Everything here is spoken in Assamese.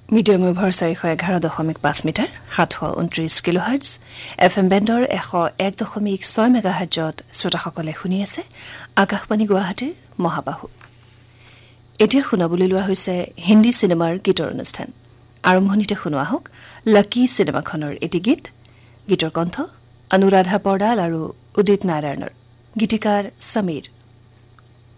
মিডিয়াম ৱেভৰ 411.5 মিটাৰ 729 কিলোহাৰ্টজ FM বেণ্ডৰ 101.6 মেগাহাৰ্টজত শ্ৰোতাসকলে শুনি আছে আকাশবাণী গুৱাহাটীৰ মহাবাহু। এতিয়া শুনাবলৈ লোৱা হৈছে হিন্দী চিনেমাৰ গীতৰ অনুষ্ঠান। আৰম্ভণিতে শুনোৱা হওক লাকি চিনেমাখনৰ এটি গীত। গীতৰ কণ্ঠ অনুৰাধা পৰ্দাল আৰু উদিত নাৰায়ণৰ, গীতিকাৰ সমীৰ।